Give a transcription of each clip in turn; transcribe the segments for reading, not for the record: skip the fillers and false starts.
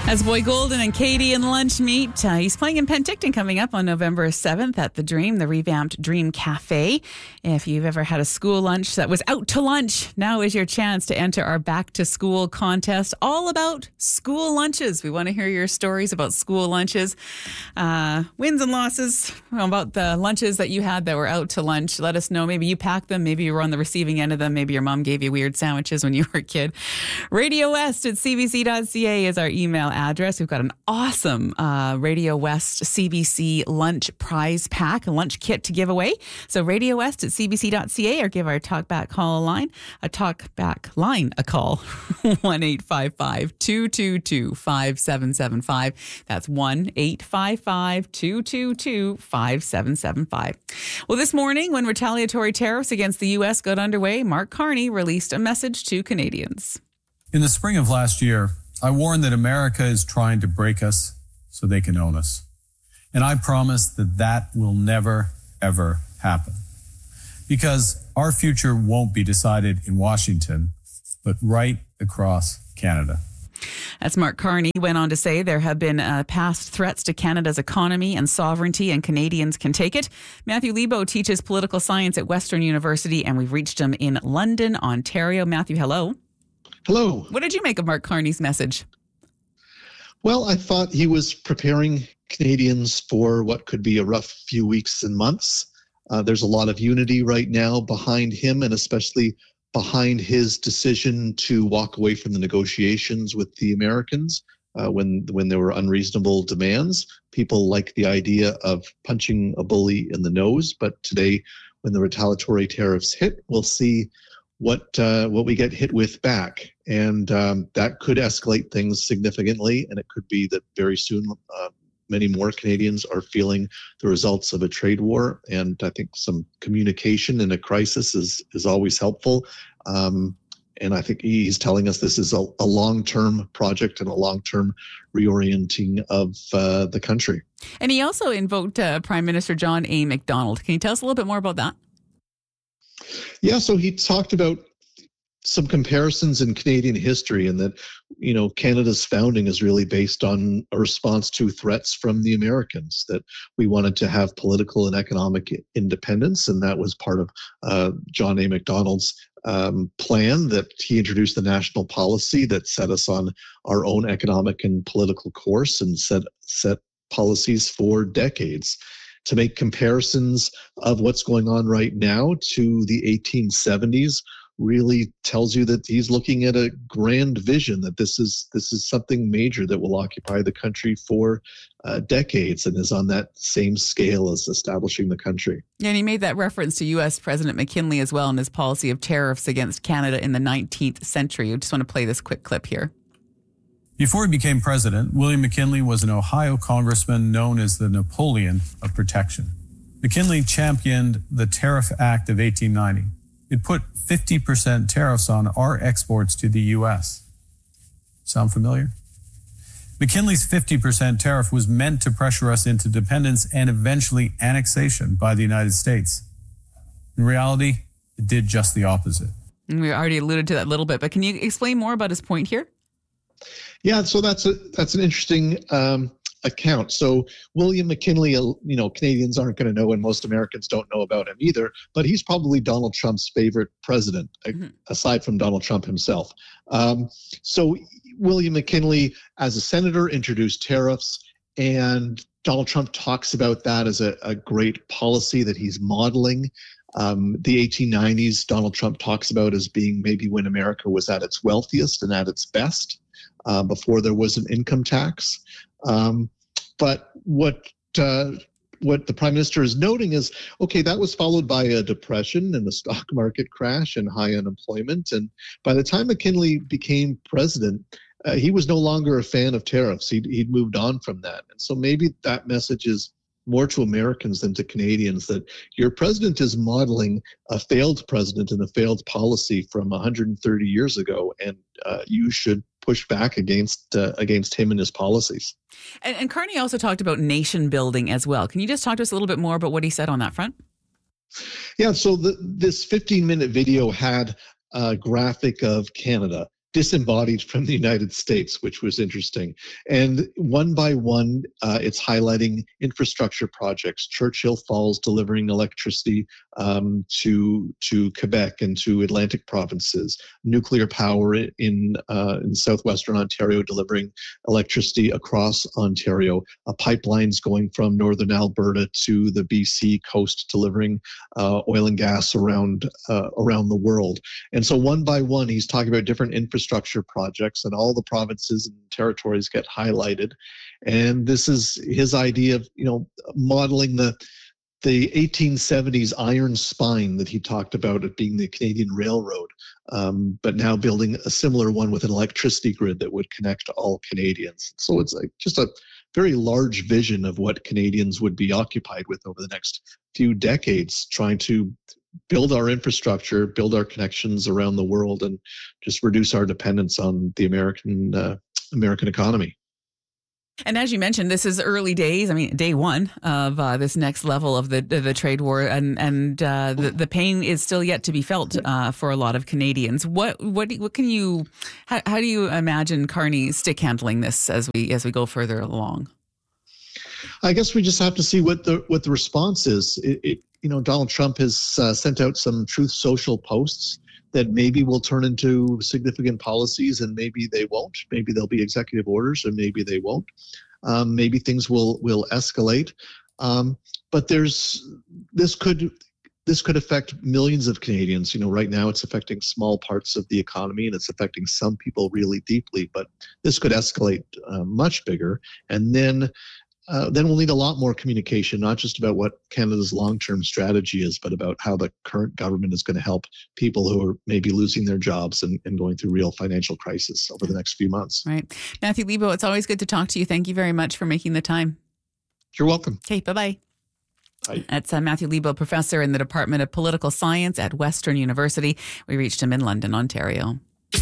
As Boy Golden and Katie and Lunch meet, he's playing in Penticton coming up on November 7th at the Dream, the revamped Dream Cafe. If you've ever had a school lunch that was out to lunch, now is your chance to enter our Back to School contest, all about school lunches. We want to hear your stories about school lunches, wins and losses, about the lunches that you had that were out to lunch. Let us know. Maybe you packed them. Maybe you were on the receiving end of them. Maybe your mom gave you weird sandwiches when you were a kid. Radio West at cbc.ca is our email address. We've got an awesome Radio West CBC lunch prize pack, a lunch kit to give away. So Radio West at cbc.ca, or give our talkback call line, a call, 1-855-222-5775. That's 1-855-222-5775. Well, this morning, when retaliatory tariffs against the U.S. got underway, Mark Carney released a message to Canadians. In the spring of last year, I warned that America is trying to break us so they can own us. And I promise that that will never, ever happen. Because our future won't be decided in Washington, but right across Canada. That's Mark Carney. He went on to say there have been past threats to Canada's economy and sovereignty, and Canadians can take it. Matthew Lebo teaches political science at Western University, and we've reached him in London, Ontario. Matthew, hello. Hello. What did you make of Mark Carney's message? Well, I thought he was preparing Canadians for what could be a rough few weeks and months. There's a lot of unity right now behind him, and especially behind his decision to walk away from the negotiations with the Americans when there were unreasonable demands. People like the idea of punching a bully in the nose, but today, when the retaliatory tariffs hit, we'll see what we get hit with back. And that could escalate things significantly, and it could be that very soon many more Canadians are feeling the results of a trade war. And I think some communication in a crisis is always helpful. And I think he's telling us this is a long-term project and a long-term reorienting of the country. And he also invoked Prime Minister John A. Macdonald. Can you tell us a little bit more about that? Yeah, so he talked about some comparisons in Canadian history, and that, Canada's founding is really based on a response to threats from the Americans, that we wanted to have political and economic independence, and that was part of John A. Macdonald's plan, that he introduced the national policy that set us on our own economic and political course and set policies for decades. To make comparisons of what's going on right now to the 1870s really tells you that he's looking at a grand vision, that this is something major that will occupy the country for decades and is on that same scale as establishing the country. Yeah, and he made that reference to U.S. President McKinley as well, and his policy of tariffs against Canada in the 19th century. I just want to play this quick clip here. Before he became president, William McKinley was an Ohio congressman known as the Napoleon of protection. McKinley championed the Tariff Act of 1890. It put 50% tariffs on our exports to the U.S. Sound familiar? McKinley's 50% tariff was meant to pressure us into dependence and eventually annexation by the United States. In reality, it did just the opposite. And we already alluded to that a little bit, but can you explain more about his point here? Yeah, so that's an interesting account. So William McKinley, Canadians aren't going to know, and most Americans don't know about him either, but he's probably Donald Trump's favorite president, aside from Donald Trump himself. So William McKinley, as a senator, introduced tariffs, and Donald Trump talks about that as a great policy that he's modeling. The 1890s, Donald Trump talks about as being maybe when America was at its wealthiest and at its best, before there was an income tax. But what the Prime Minister is noting is, okay, that was followed by a depression and a stock market crash and high unemployment. And by the time McKinley became president, he was no longer a fan of tariffs. He'd moved on from that. And so maybe that message is more to Americans than to Canadians, that your president is modeling a failed president and a failed policy from 130 years ago, and you should push back against him and his policies. And Carney also talked about nation building as well. Can you just talk to us a little bit more about what he said on that front? Yeah, so this 15-minute video had a graphic of Canada disembodied from the United States, which was interesting. And one by one, it's highlighting infrastructure projects. Churchill Falls delivering electricity to Quebec and to Atlantic provinces. Nuclear power in southwestern Ontario delivering electricity across Ontario. Pipelines going from northern Alberta to the BC coast delivering oil and gas around the world. And so one by one, he's talking about different infrastructure projects, and all the provinces and territories get highlighted. And this is his idea of, modeling the 1870s iron spine that he talked about it being the Canadian Railroad, but now building a similar one with an electricity grid that would connect all Canadians. So it's like just a very large vision of what Canadians would be occupied with over the next few decades, trying to build our infrastructure, build our connections around the world, and just reduce our dependence on the American economy. And as you mentioned, this is early days. I mean, day one of this next level of the trade war, and the pain is still yet to be felt for a lot of Canadians. How do you imagine Carney stick handling this as we go further along? I guess we just have to see what the response is. Donald Trump has sent out some Truth Social posts that maybe will turn into significant policies, and maybe they won't. Maybe there'll be executive orders, and maybe they won't. Maybe things will escalate. But this could affect millions of Canadians. Right now it's affecting small parts of the economy, and it's affecting some people really deeply. But this could escalate much bigger, and then we'll need a lot more communication, not just about what Canada's long-term strategy is, but about how the current government is going to help people who are maybe losing their jobs and going through real financial crisis over the next few months. Right. Matthew Lebo, it's always good to talk to you. Thank you very much for making the time. You're welcome. Okay, bye-bye. Bye. That's Matthew Lebo, professor in the Department of Political Science at Western University. We reached him in London, Ontario.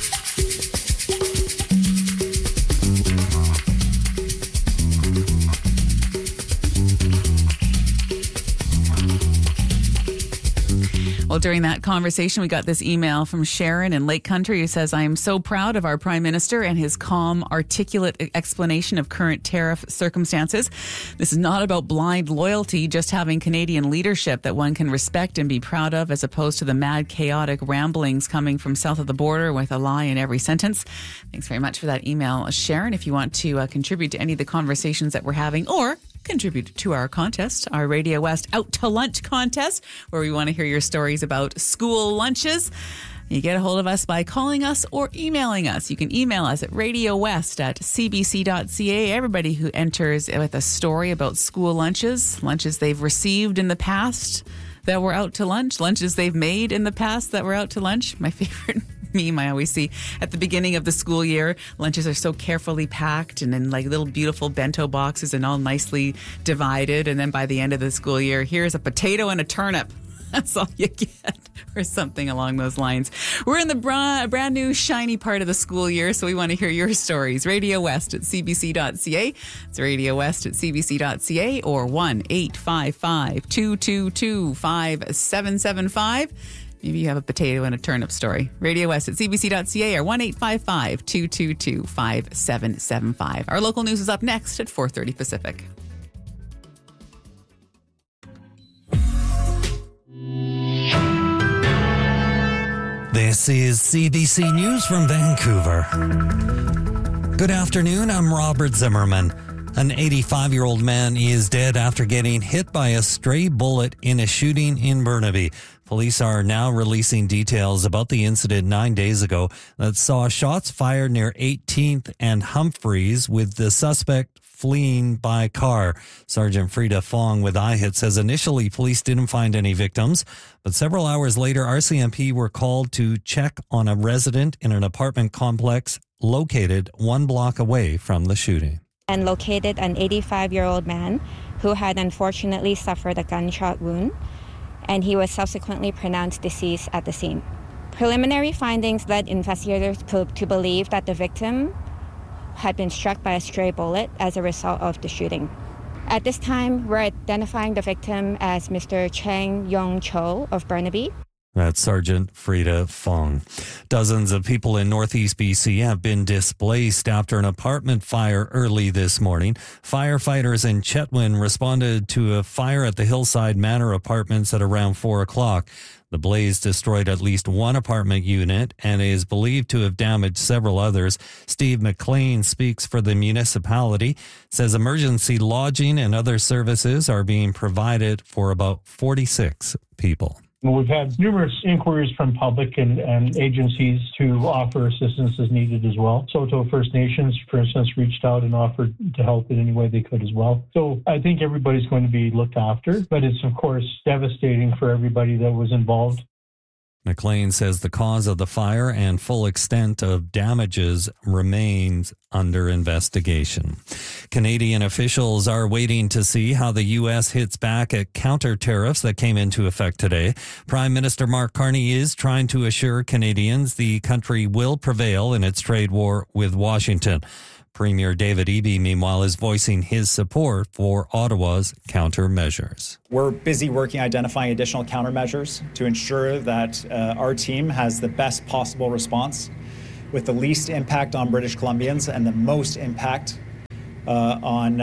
Well, during that conversation, we got this email from Sharon in Lake Country who says, I am so proud of our Prime Minister and his calm, articulate explanation of current tariff circumstances. This is not about blind loyalty, just having Canadian leadership that one can respect and be proud of, as opposed to the mad, chaotic ramblings coming from south of the border with a lie in every sentence. Thanks very much for that email, Sharon. If you want to contribute to any of the conversations that we're having, or contribute to our contest, our Radio West Out to Lunch contest, where we want to hear your stories about school lunches. You get a hold of us by calling us or emailing us. You can email us at radiowest@cbc.ca. Everybody who enters with a story about school lunches they've received in the past that were out to lunch, lunches they've made in the past that were out to lunch. My favorite meme I always see at the beginning of the school year, lunches are so carefully packed and in like little beautiful bento boxes and all nicely divided. And then by the end of the school year, here's a potato and a turnip. That's all you get, or something along those lines. We're in the brand new shiny part of the school year, so we want to hear your stories. Radio West at cbc.ca. It's Radio West at cbc.ca, or 1-855-222-5775. Maybe you have a potato and a turnip story. Radio West at cbc.ca, or 1-855-222-5775. Our local news is up next at 4:30 Pacific. This is CBC News from Vancouver. Good afternoon, I'm Robert Zimmerman. An 85-year-old man is dead after getting hit by a stray bullet in a shooting in Burnaby. Police are now releasing details about the incident 9 days ago that saw shots fired near 18th and Humphreys, with the suspect fleeing by car. Sergeant Frida Fong with IHIT says initially police didn't find any victims, but several hours later RCMP were called to check on a resident in an apartment complex located 1 block away from the shooting. And located an 85-year-old man who had unfortunately suffered a gunshot wound, and he was subsequently pronounced deceased at the scene. Preliminary findings led investigators to believe that the victim had been struck by a stray bullet as a result of the shooting. At this time, we're identifying the victim as Mr. Chang Yong Cho of Burnaby. That's Sergeant Frida Fong. Dozens of people in northeast BC have been displaced after an apartment fire early this morning. Firefighters in Chetwynd responded to a fire at the Hillside Manor apartments at around 4 o'clock. The blaze destroyed at least one apartment unit and is believed to have damaged several others. Steve McLean speaks for the municipality, says emergency lodging and other services are being provided for about 46 people. We've had numerous inquiries from public and agencies to offer assistance as needed as well. Soto First Nations, for instance, reached out and offered to help in any way they could as well. So I think everybody's going to be looked after, but it's, of course, devastating for everybody that was involved. McLean says the cause of the fire and full extent of damages remains under investigation. Canadian officials are waiting to see how the U.S. hits back at counter tariffs that came into effect today. Prime Minister Mark Carney is trying to assure Canadians the country will prevail in its trade war with Washington. Premier David Eby, meanwhile, is voicing his support for Ottawa's countermeasures. We're busy working identifying additional countermeasures to ensure that our team has the best possible response with the least impact on British Columbians and the most impact on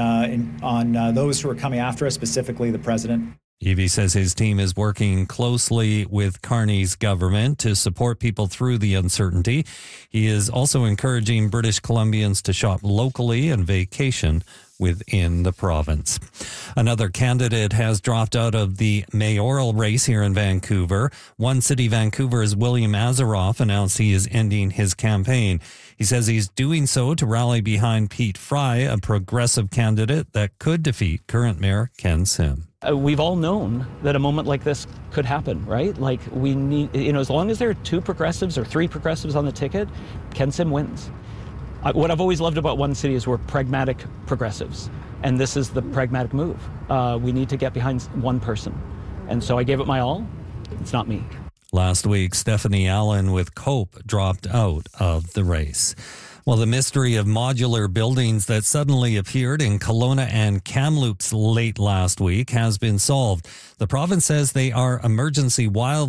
those who are coming after us, specifically the president. Eby says his team is working closely with Carney's government to support people through the uncertainty. He is also encouraging British Columbians to shop locally and vacation within the province. Another candidate has dropped out of the mayoral race here in Vancouver. One City Vancouver's William Azaroff announced he is ending his campaign. He says he's doing so to rally behind Pete Fry, a progressive candidate that could defeat current Mayor Ken Sim. We've all known that a moment like this could happen, right? Like we need, as long as there are 2 progressives or 3 progressives on the ticket, Ken Sim wins. What I've always loved about One City is we're pragmatic progressives, and this is the pragmatic move. We need to get behind one person, and so I gave it my all. It's not me. Last week, Stephanie Allen with COPE dropped out of the race. Well, the mystery of modular buildings that suddenly appeared in Kelowna and Kamloops late last week has been solved. The province says they are emergency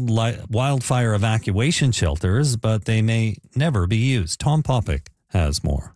wildfire evacuation shelters, but they may never be used. Tom Popick has more.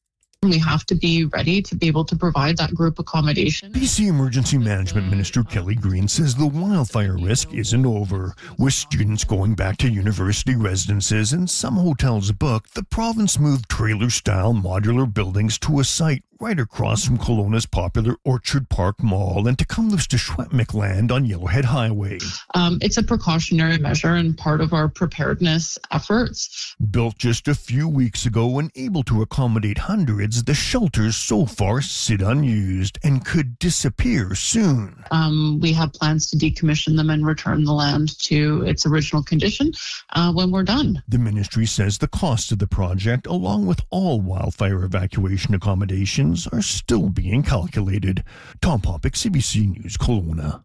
We have to be ready to be able to provide that group accommodation. BC Emergency Management Minister Kelly Green says the wildfire risk isn't over. With students going back to university residences and some hotels booked, the province moved trailer-style modular buildings to a site right across from Kelowna's popular Orchard Park Mall and Tecumseh's to Schwetmick land on Yellowhead Highway. It's a precautionary measure and part of our preparedness efforts. Built just a few weeks ago and able to accommodate hundreds, the shelters so far sit unused and could disappear soon. We have plans to decommission them and return the land to its original condition when we're done. The ministry says the cost of the project, along with all wildfire evacuation accommodations, are still being calculated. Tom Popick, CBC News, Kelowna.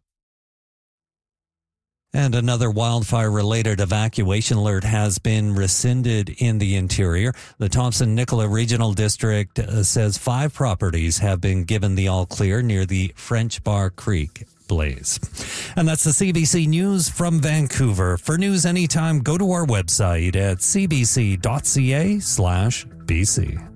And another wildfire-related evacuation alert has been rescinded in the interior. The Thompson-Nicola Regional District says 5 properties have been given the all-clear near the French Bar Creek blaze. And that's the CBC News from Vancouver. For news anytime, go to our website at cbc.ca/BC.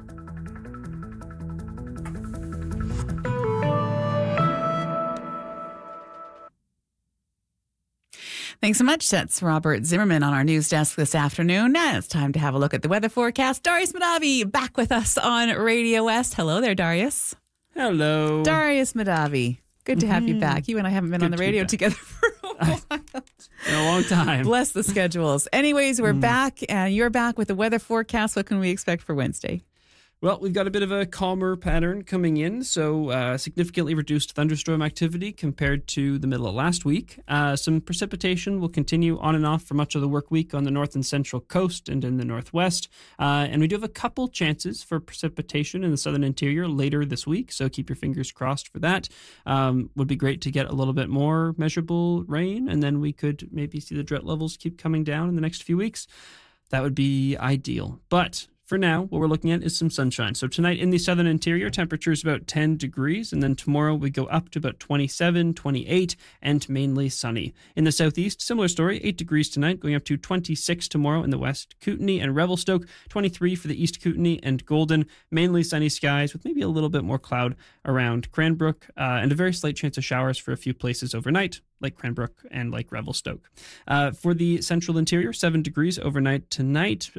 Thanks so much. That's Robert Zimmerman on our news desk this afternoon. Now it's time to have a look at the weather forecast. Darius Madavi back with us on Radio West. Hello there, Darius. Hello. Darius Madavi. Good to have you back. You and I haven't been on the radio together for a while. In a long time. Bless the schedules. Anyways, we're back. You're back with the weather forecast. What can we expect for Wednesday? Well, we've got a bit of a calmer pattern coming in, so significantly reduced thunderstorm activity compared to the middle of last week. Some precipitation will continue on and off for much of the work week on the north and central coast and in the northwest. And we do have a couple chances for precipitation in the southern interior later this week, so keep your fingers crossed for that. Would be great to get a little bit more measurable rain, and then we could maybe see the drought levels keep coming down in the next few weeks. That would be ideal. But For now, what we're looking at is some sunshine. So tonight in the southern interior, temperature is about 10 degrees, and then tomorrow we go up to about 27, 28, and mainly sunny. In the southeast, similar story, 8 degrees tonight, going up to 26 tomorrow in the west Kootenay and Revelstoke, 23 for the east Kootenay and Golden, mainly sunny skies with maybe a little bit more cloud around Cranbrook, and a very slight chance of showers for a few places overnight, like Cranbrook and like Revelstoke. For the central interior, 7 degrees overnight tonight,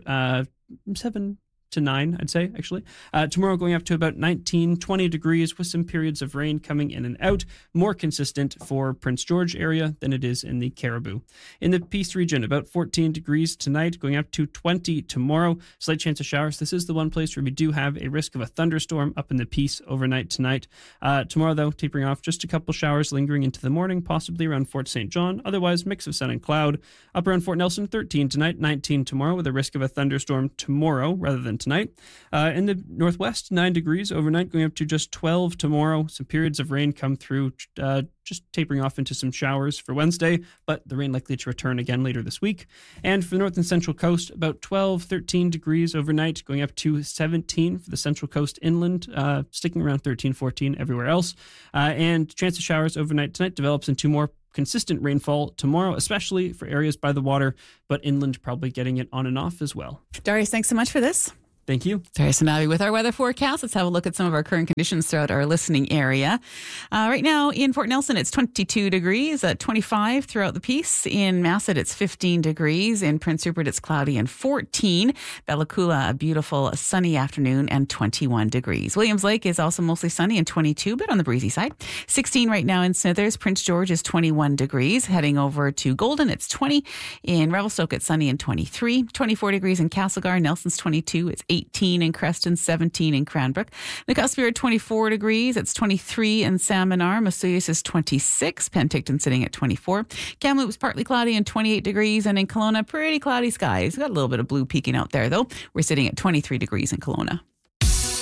7 to 9, I'd say, actually. Tomorrow going up to about 19, 20 degrees with some periods of rain coming in and out, more consistent for Prince George area than it is in the Caribou. In the Peace region, about 14 degrees tonight, going up to 20 tomorrow. Slight chance of showers. This is the one place where we do have a risk of a thunderstorm up in the Peace overnight tonight. Tomorrow, though, tapering off, just a couple showers lingering into the morning, possibly around Fort St. John. Otherwise, mix of sun and cloud. Up around Fort Nelson, 13 tonight, 19 tomorrow, with a risk of a thunderstorm tomorrow rather than tonight. In the northwest, 9 degrees overnight, going up to just 12 tomorrow. Some periods of rain come through, just tapering off into some showers for Wednesday, but the rain likely to return again later this week. And for the north and central coast, about 12, 13 degrees overnight, going up to 17 for the central coast inland, sticking around 13, 14 everywhere else. And chance of showers overnight tonight develops into more consistent rainfall tomorrow, especially for areas by the water, but inland probably getting it on and off as well. Darius, thanks so much for this. Thank you. Darius and Abby with our weather forecast. Let's have a look at some of our current conditions throughout our listening area. Right now in Fort Nelson, it's 22 degrees, 25 throughout the Peace. In Masset, it's 15 degrees. In Prince Rupert, it's cloudy and 14. Bella Coola, a beautiful sunny afternoon and 21 degrees. Williams Lake is also mostly sunny and 22, but on the breezy side. 16 right now in Smithers. Prince George is 21 degrees. Heading over to Golden, it's 20. In Revelstoke, it's sunny and 23. 24 degrees in Castlegar. Nelson's 22. It's 18 in Creston, 17 in Cranbrook. Nicosia 24 degrees. It's 23 in Salmonar. Massuyas is 26. Penticton sitting at 24. Kamloops partly cloudy and 28 degrees. And in Kelowna, pretty cloudy skies. Got a little bit of blue peeking out there though. We're sitting at 23 degrees in Kelowna.